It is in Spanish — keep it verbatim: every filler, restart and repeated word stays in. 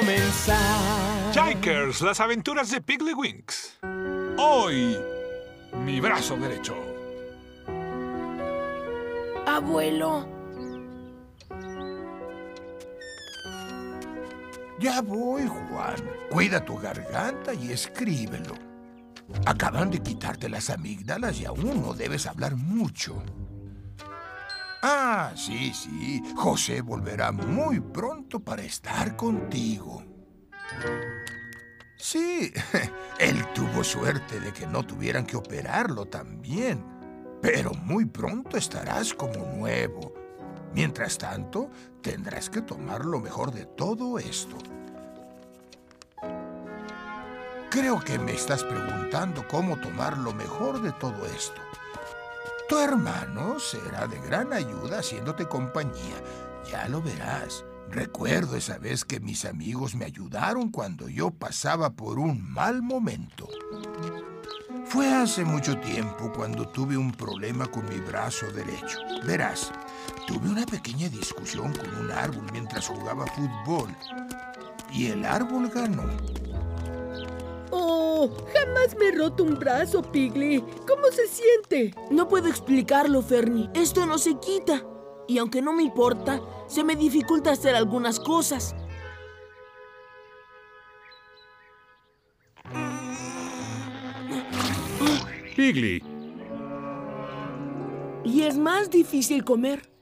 comenzar. Jikers, las aventuras de Piggly-Winks. Hoy, mi brazo derecho. Abuelo. Ya voy, Juan. Cuida tu garganta y escríbelo. Acaban de quitarte las amígdalas y aún no debes hablar mucho. Ah, sí, sí. José volverá muy pronto para estar contigo. Sí, él tuvo suerte de que no tuvieran que operarlo también. Pero muy pronto estarás como nuevo. Mientras tanto, tendrás que tomar lo mejor de todo esto. Creo que me estás preguntando cómo tomar lo mejor de todo esto. Tu hermano será de gran ayuda haciéndote compañía. Ya lo verás. Recuerdo esa vez que mis amigos me ayudaron cuando yo pasaba por un mal momento. Fue hace mucho tiempo cuando tuve un problema con mi brazo derecho. Verás, tuve una pequeña discusión con un árbol mientras jugaba fútbol. Y el árbol ganó. ¡Oh! Jamás me he roto un brazo, Piggly. ¿Cómo se siente? No puedo explicarlo, Fernie. Esto no se quita. Y aunque no me importa, se me dificulta hacer algunas cosas. Piggly. Y es más difícil comer.